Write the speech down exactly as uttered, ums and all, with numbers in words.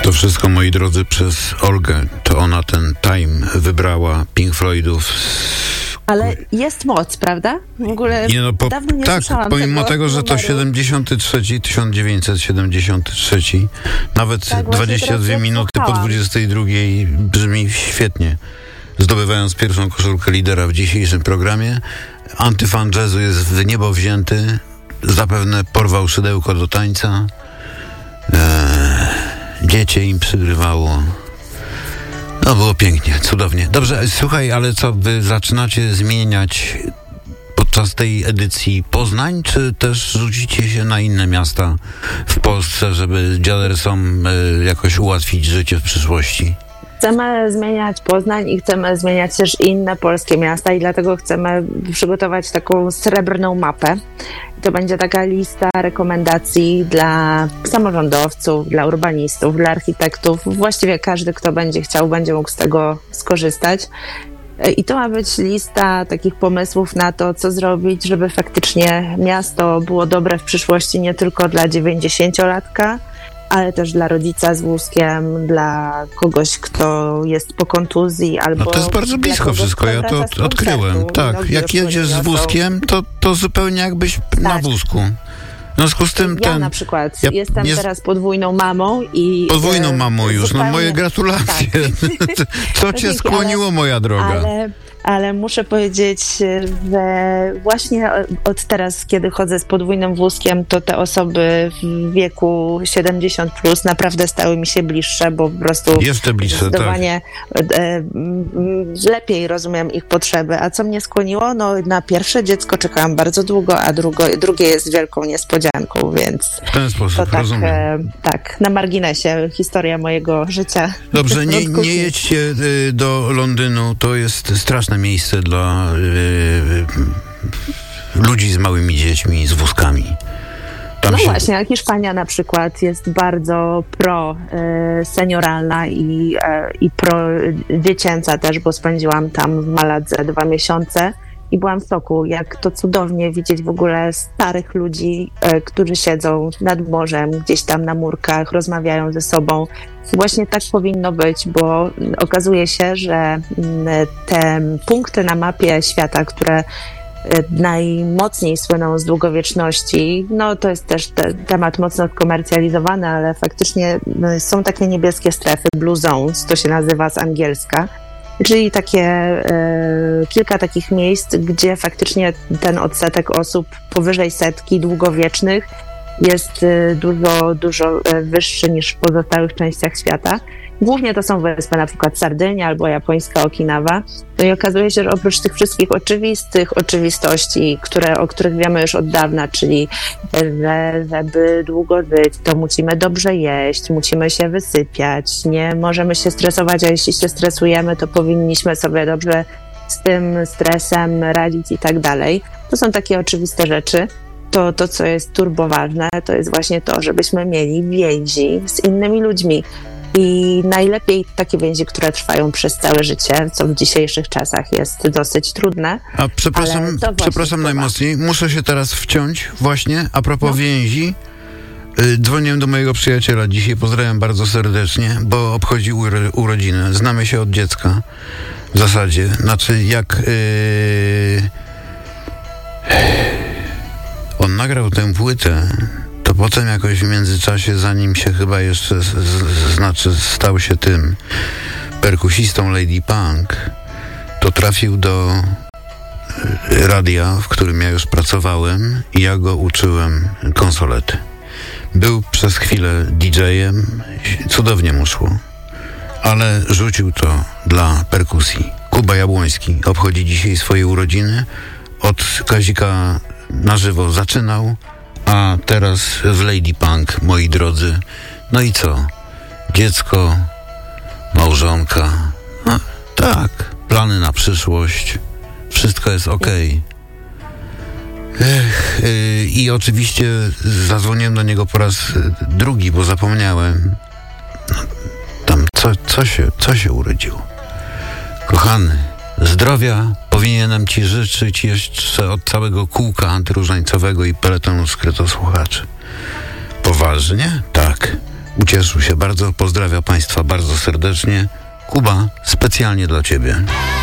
To wszystko, moi drodzy, przez Olgę. To ona ten Time wybrała, Pink Floydów. Ale jest moc, prawda? W ogóle nie, no, po, dawno nie tak, słyszałam pomimo tego tego, że to siedemdziesiąty trzeci, tysiąc dziewięćset siedemdziesiąty trzeci, nawet tak, dwadzieścia dwie minuty po dwudziestej drugiej brzmi świetnie. Zdobywając pierwszą koszulkę lidera w dzisiejszym programie, antyfan jazzu jest w niebo wzięty, zapewne porwał szydełko do tańca, eee, dziecię im przygrywało. No było pięknie, cudownie. Dobrze, słuchaj, ale co, wy zaczynacie zmieniać podczas tej edycji Poznań, czy też rzucicie się na inne miasta w Polsce, żeby dziadersom e, jakoś ułatwić życie w przyszłości? Chcemy zmieniać Poznań i chcemy zmieniać też inne polskie miasta i dlatego chcemy przygotować taką srebrną mapę. To będzie taka lista rekomendacji dla samorządowców, dla urbanistów, dla architektów. Właściwie każdy, kto będzie chciał, będzie mógł z tego skorzystać. I to ma być lista takich pomysłów na to, co zrobić, żeby faktycznie miasto było dobre w przyszłości nie tylko dla dziewięćdziesięciolatka, ale też dla rodzica z wózkiem, dla kogoś, kto jest po kontuzji, albo... No to jest bardzo blisko wszystko, ja to od, odkryłem. Tak, no, jak jedziesz z wózkiem, to, to zupełnie jakbyś tak. na wózku. W związku z tym ja ten... na przykład ja jestem nie... teraz podwójną mamą i... Podwójną mamą już, zupełnie... no moje gratulacje. Tak. Co cię skłoniło, ale, moja droga? Ale, ale muszę powiedzieć, że właśnie od teraz, kiedy chodzę z podwójnym wózkiem, to te osoby w wieku siedemdziesiąt plus naprawdę stały mi się bliższe, bo po prostu jeszcze bliższe, zdecydowanie tak. lepiej rozumiem ich potrzeby. A co mnie skłoniło? No na pierwsze dziecko czekałam bardzo długo, a drugo, drugie jest wielką niespodzianką, więc w ten sposób, to tak, rozumiem. E, tak, na marginesie historia mojego życia. Dobrze, nie, nie jedźcie y, do Londynu, to jest straszne miejsce dla y, ludzi z małymi dziećmi, z wózkami. Tam no się... właśnie, a Hiszpania na przykład jest bardzo pro y, senioralna i, y, i pro dziecięca też, bo spędziłam tam w Maladze dwa miesiące. I byłam w szoku, jak to cudownie widzieć w ogóle starych ludzi, e, którzy siedzą nad morzem, gdzieś tam na murkach, rozmawiają ze sobą. I właśnie tak powinno być, bo okazuje się, że m, te punkty na mapie świata, które e, najmocniej słyną z długowieczności, no to jest też te, temat mocno komercjalizowany, ale faktycznie no, są takie niebieskie strefy, blue zones, to się nazywa z angielska. Czyli takie, e, kilka takich miejsc, gdzie faktycznie ten odsetek osób powyżej setki długowiecznych jest e, dużo, dużo wyższy niż w pozostałych częściach świata. Głównie to są wyspy, na przykład Sardynia albo japońska Okinawa. No i okazuje się, że oprócz tych wszystkich oczywistych oczywistości, które, o których wiemy już od dawna, czyli że żeby długo żyć, to musimy dobrze jeść, musimy się wysypiać, nie możemy się stresować, a jeśli się stresujemy, to powinniśmy sobie dobrze z tym stresem radzić i tak dalej. To są takie oczywiste rzeczy. To, to, co jest turboważne, to jest właśnie to, żebyśmy mieli więzi z innymi ludźmi. I najlepiej takie więzi, które trwają przez całe życie, co w dzisiejszych czasach jest dosyć trudne. A przepraszam, przepraszam najmocniej, muszę się teraz wciąć właśnie, a propos no. więzi. Yy, dzwoniłem do mojego przyjaciela dzisiaj, pozdrawiam bardzo serdecznie, bo obchodzi uro- urodziny. Znamy się od dziecka w zasadzie. Znaczy jak yy... on nagrał tę płytę, to potem jakoś w międzyczasie, zanim się chyba jeszcze, z, z, znaczy stał się tym perkusistą Lady Punk, to trafił do radia, w którym ja już pracowałem i ja go uczyłem konsolety. Był przez chwilę didżejem, cudownie mu szło, ale rzucił to dla perkusji. Kuba Jabłoński obchodzi dzisiaj swoje urodziny, od Kazika na żywo zaczynał, a teraz w Lady Punk, moi drodzy. No i co? Dziecko, małżonka. No, tak, plany na przyszłość. Wszystko jest okej. Okay. Yy, I oczywiście zadzwoniłem do niego po raz drugi, bo zapomniałem. No, tam co, co, się, co się urodziło? Kochany, zdrowia powinienem ci życzyć jeszcze od całego kółka antyróżańcowego i peletonu skrytosłuchaczy. Poważnie? Tak. ucieszył się bardzo, pozdrawia Państwa bardzo serdecznie. Kuba, specjalnie dla Ciebie.